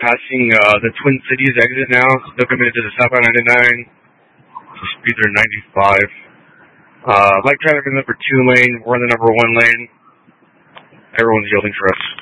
passing the Twin Cities exit now. Still coming into the southbound 99. So speeds are 95. Light traffic in the number 2 lane. We're in the number 1 lane. Everyone's yielding for us.